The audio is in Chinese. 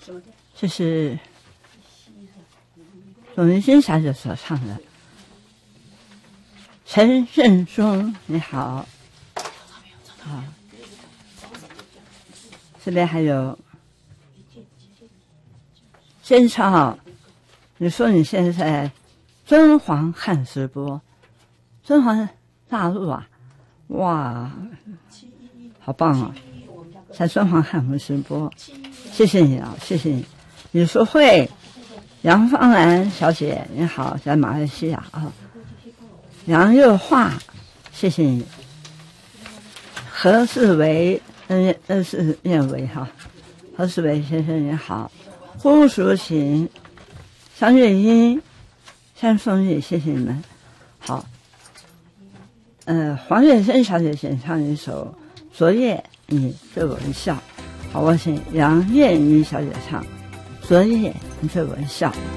这是董云欣小姐所唱的。陈胜忠，你好。好，这边还有先超，你说你现在在敦煌看直播，敦煌大陆啊，哇，好棒啊！在敦煌看我们直播，谢谢你啊，谢谢你。李淑慧，杨芳兰小姐你好，在马来西亚啊。杨又化，谢谢你。何世维，是念维哈，何世维先生你好。胡淑琴，张月英，山凤玉，谢谢你们。好，黄月珍小姐演唱一首《昨夜你对我一笑》。好，我请杨艳妮小姐唱《昨夜你对我一笑》。